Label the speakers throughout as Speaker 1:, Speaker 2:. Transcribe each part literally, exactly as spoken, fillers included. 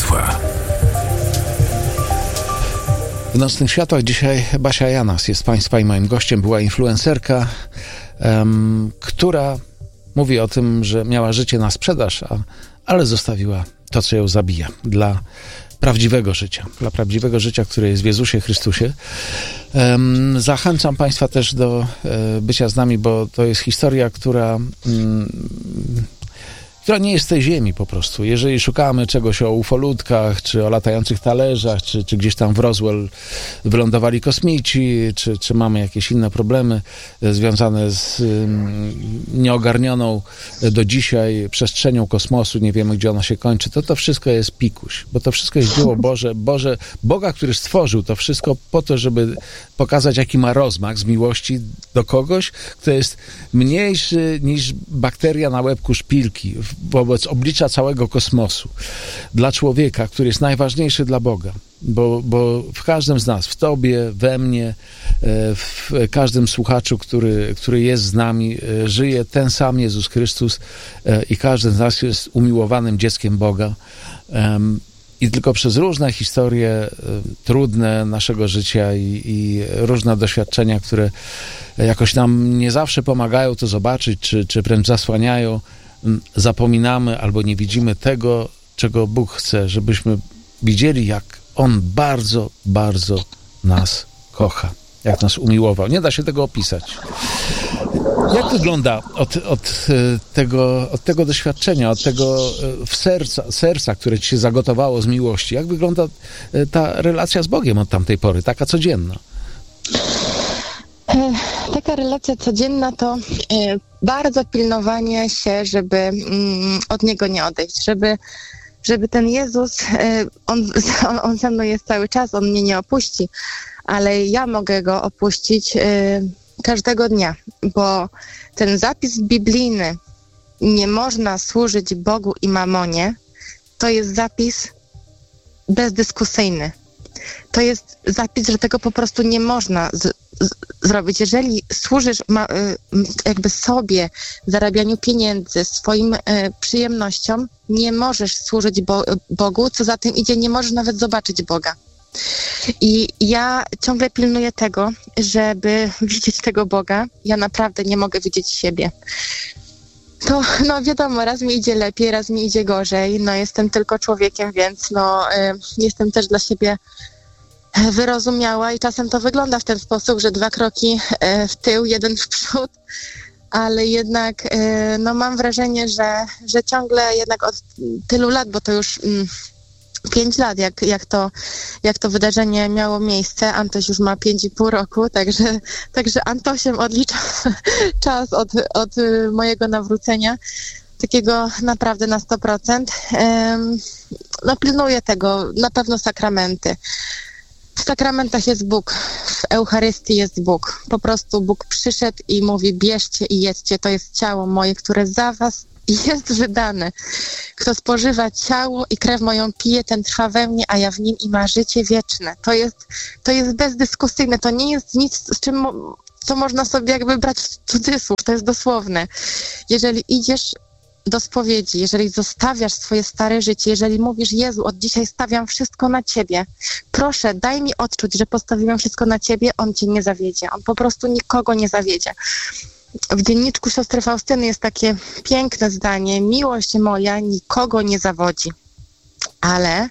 Speaker 1: światła.
Speaker 2: W Nocnych Światłach dzisiaj Basia Janas jest Państwa i moim gościem. Była influencerka, um, która mówi o tym, że miała życie na sprzedaż, a, ale zostawiła to, co ją zabija, dla prawdziwego życia, dla prawdziwego życia, które jest w Jezusie Chrystusie. Um, zachęcam Państwa też do e, bycia z nami, bo to jest historia, która... Mm, która nie jest z tej ziemi po prostu. Jeżeli szukamy czegoś o ufolutkach, czy o latających talerzach, czy, czy gdzieś tam w Roswell wylądowali kosmici, czy, czy mamy jakieś inne problemy związane z um, nieogarnioną do dzisiaj przestrzenią kosmosu, nie wiemy, gdzie ona się kończy, to to wszystko jest pikuś, bo to wszystko jest dzieło Boże, Boże, Boga, który stworzył to wszystko po to, żeby pokazać, jaki ma rozmach z miłości do kogoś, kto jest mniejszy niż bakteria na łebku szpilki wobec oblicza całego kosmosu. Dla człowieka, który jest najważniejszy dla Boga, bo, bo w każdym z nas, w Tobie, we mnie, w każdym słuchaczu, który, który jest z nami, żyje ten sam Jezus Chrystus i każdy z nas jest umiłowanym dzieckiem Boga. I tylko przez różne historie trudne naszego życia i, i różne doświadczenia, które jakoś nam nie zawsze pomagają to zobaczyć, czy, czy wręcz zasłaniają, zapominamy albo nie widzimy tego, czego Bóg chce, żebyśmy widzieli, jak On bardzo, bardzo nas kocha, jak nas umiłował. Nie da się tego opisać. Jak wygląda od, od, tego, od tego doświadczenia, od tego w serca, serca, które ci się zagotowało z miłości, jak wygląda ta relacja z Bogiem od tamtej pory, taka codzienna?
Speaker 3: Taka relacja codzienna to bardzo pilnowanie się, żeby od Niego nie odejść, żeby, żeby ten Jezus, on, on ze mną jest cały czas, On mnie nie opuści, ale ja mogę Go opuścić każdego dnia, bo ten zapis biblijny, nie można służyć Bogu i mamonie, to jest zapis bezdyskusyjny. To jest zapis, że tego po prostu nie można z, z, zrobić. Jeżeli służysz ma, jakby sobie, zarabianiu pieniędzy, swoim y, przyjemnościom, nie możesz służyć Bo, Bogu, co za tym idzie, nie możesz nawet zobaczyć Boga. I ja ciągle pilnuję tego, żeby widzieć tego Boga. Ja naprawdę nie mogę widzieć siebie. To, no wiadomo, raz mi idzie lepiej, raz mi idzie gorzej. No jestem tylko człowiekiem, więc no y, jestem też dla siebie wyrozumiała i czasem to wygląda w ten sposób, że dwa kroki y, w tył, jeden w przód, ale jednak y, no mam wrażenie, że, że ciągle jednak od tylu lat, bo to już... Y, Pięć lat, jak, jak, to, jak to wydarzenie miało miejsce. Antoś już ma pięć i pół roku, także, także Antosiem odliczam czas od, od mojego nawrócenia, takiego naprawdę na sto procent. No pilnuję tego, na pewno sakramenty. W sakramentach jest Bóg, w Eucharystii jest Bóg. Po prostu Bóg przyszedł i mówi: bierzcie i jedzcie, to jest ciało moje, które za was jest wydane. Kto spożywa ciało i krew moją pije, ten trwa we mnie, a ja w nim i ma życie wieczne. To jest, to jest bezdyskusyjne, to nie jest nic, z czym mo- co można sobie jakby brać w cudzysłów, to jest dosłowne. Jeżeli idziesz do spowiedzi, jeżeli zostawiasz swoje stare życie, jeżeli mówisz: Jezu, od dzisiaj stawiam wszystko na Ciebie, proszę, daj mi odczuć, że postawiłem wszystko na Ciebie, On Cię nie zawiedzie, On po prostu nikogo nie zawiedzie. W dzienniczku siostry Faustyny jest takie piękne zdanie: miłość moja nikogo nie zawodzi. Ale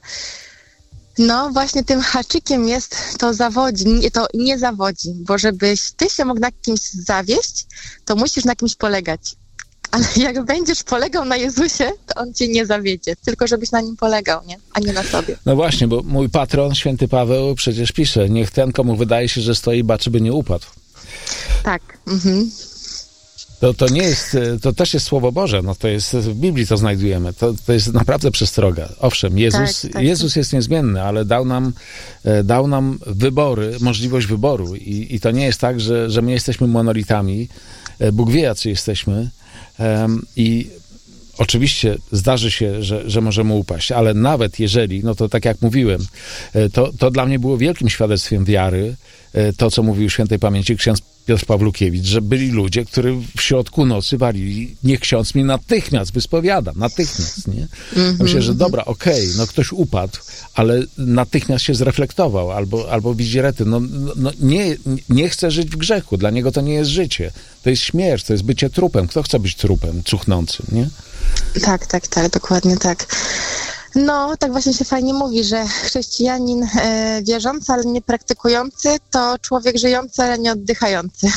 Speaker 3: no właśnie tym haczykiem jest to zawodzi, nie, to nie zawodzi, bo żebyś ty się mógł na kimś zawieść, to musisz na kimś polegać. Ale jak będziesz polegał na Jezusie, to On cię nie zawiedzie, tylko żebyś na Nim polegał, nie? A nie na sobie.
Speaker 2: No właśnie, bo mój patron, święty Paweł, przecież pisze: niech ten, komu wydaje się, że stoi, baczy, by nie upadł.
Speaker 3: Tak. Mhm.
Speaker 2: To, to nie jest, to też jest Słowo Boże, no to jest, w Biblii to znajdujemy, to, to jest naprawdę przestroga. Owszem, Jezus, tak, tak, Jezus tak. jest niezmienny, ale dał nam, dał nam wybory, możliwość wyboru i, i to nie jest tak, że, że my jesteśmy monolitami, Bóg wie, jacy jesteśmy um, i oczywiście zdarzy się, że, że możemy upaść, ale nawet jeżeli, no to tak jak mówiłem, to, to dla mnie było wielkim świadectwem wiary, to, co mówił świętej pamięci ksiądz Piotr Pawlukiewicz, że byli ludzie, którzy w środku nocy walili, niech ksiądz mnie natychmiast wyspowiada, natychmiast, nie? Mm-hmm. Myślę, że dobra, okej, okay, no ktoś upadł, ale natychmiast się zreflektował, albo, albo widzi rety, no, no nie, nie chce żyć w grzechu, dla niego to nie jest życie, to jest śmierć, to jest bycie trupem, kto chce być trupem, cuchnącym, nie?
Speaker 3: Tak, tak, tak, dokładnie tak. No, tak właśnie się fajnie mówi, że chrześcijanin e, wierzący, ale nie praktykujący, to człowiek żyjący, ale nie oddychający.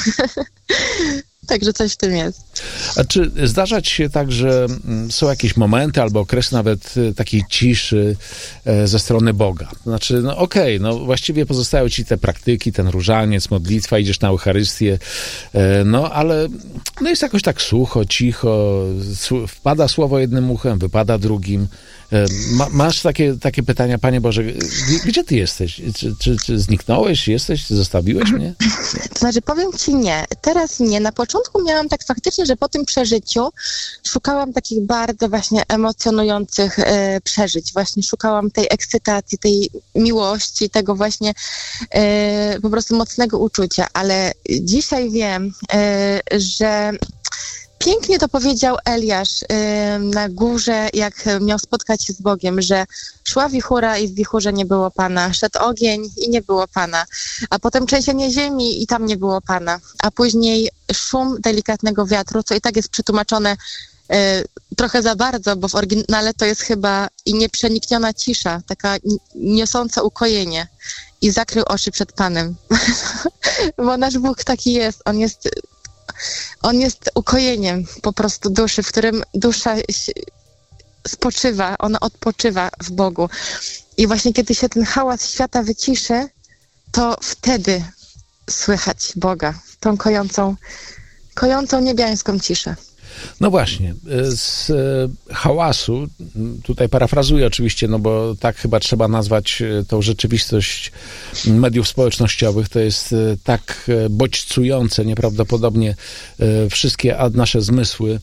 Speaker 3: Także coś w tym jest.
Speaker 2: A czy zdarza ci się tak, że są jakieś momenty albo okresy nawet takiej ciszy e, ze strony Boga? Znaczy, no okej, okay, no właściwie pozostają ci te praktyki, ten różaniec, modlitwa, idziesz na Eucharystię, e, no ale no jest jakoś tak sucho, cicho, su- wpada słowo jednym uchem, wypada drugim. Ma, masz takie, takie pytania, Panie Boże, gdzie ty jesteś? Czy, czy, czy zniknąłeś? Jesteś? Zostawiłeś mnie?
Speaker 3: To znaczy, powiem ci nie. Teraz nie. Na początku miałam tak faktycznie, że po tym przeżyciu szukałam takich bardzo właśnie emocjonujących e, przeżyć. Właśnie szukałam tej ekscytacji, tej miłości, tego właśnie e, po prostu mocnego uczucia. Ale dzisiaj wiem, e, że pięknie to powiedział Eliasz y, na górze, jak miał spotkać się z Bogiem, że szła wichura i w wichurze nie było Pana, szedł ogień i nie było Pana, a potem trzęsienie ziemi i tam nie było Pana, a później szum delikatnego wiatru, co i tak jest przetłumaczone y, trochę za bardzo, bo w oryginale to jest chyba i nieprzenikniona cisza, taka niosąca ukojenie i zakrył oczy przed Panem, bo nasz Bóg taki jest, On jest... On jest ukojeniem po prostu duszy, w którym dusza spoczywa, ona odpoczywa w Bogu. I właśnie kiedy się ten hałas świata wyciszy, to wtedy słychać Boga, tą kojącą, kojącą niebiańską ciszę.
Speaker 2: No właśnie, z hałasu, tutaj parafrazuję oczywiście, no bo tak chyba trzeba nazwać tą rzeczywistość mediów społecznościowych, to jest tak bodźcujące nieprawdopodobnie wszystkie nasze zmysły,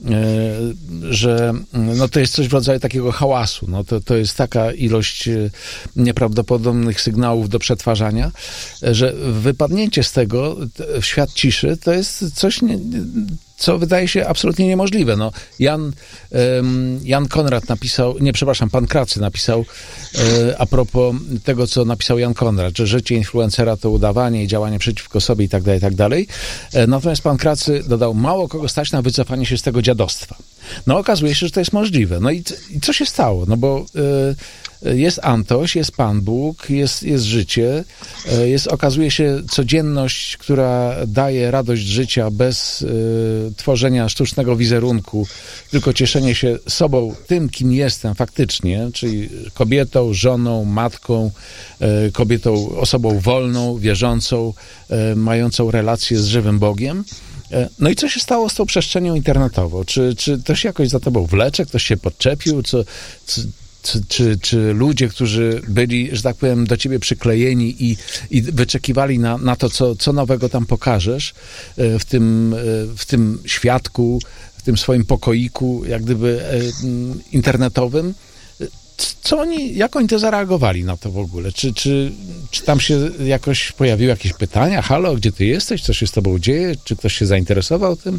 Speaker 2: że no to jest coś w rodzaju takiego hałasu. No to, to jest taka ilość nieprawdopodobnych sygnałów do przetwarzania, że wypadnięcie z tego w świat ciszy to jest coś, nie, co wydaje się absolutnie niemożliwe. No, Jan, um, Jan Konrad napisał, nie, przepraszam, pan Kracy napisał e, a propos tego, co napisał Jan Konrad, że życie influencera to udawanie i działanie przeciwko sobie i tak dalej, i tak dalej. E, natomiast pan Kracy dodał, mało kogo stać na wycofanie się z tego dziadostwa. No okazuje się, że to jest możliwe. No i, i co się stało? No bo e, jest Antoś, jest Pan Bóg, jest, jest życie, e, jest, okazuje się, codzienność, która daje radość życia bez e, tworzenia sztucznego wizerunku, tylko cieszenie się sobą, tym, kim jestem faktycznie, czyli kobietą, żoną, matką, e, kobietą, osobą wolną, wierzącą, e, mającą relację z żywym Bogiem. No i co się stało z tą przestrzenią internetową? Czy, czy to się jakoś za tobą wlecze? Ktoś się podczepił? Co, co, czy, czy, czy ludzie, którzy byli, że tak powiem, do ciebie przyklejeni i, i wyczekiwali na, na to, co, co nowego tam pokażesz w tym, w tym świadku, w tym swoim pokoiku, jak gdyby internetowym, co oni, jak oni to zareagowali na to w ogóle? Czy, czy, czy tam się jakoś pojawiły jakieś pytania? Halo, gdzie ty jesteś? Co się z tobą dzieje? Czy ktoś się zainteresował tym?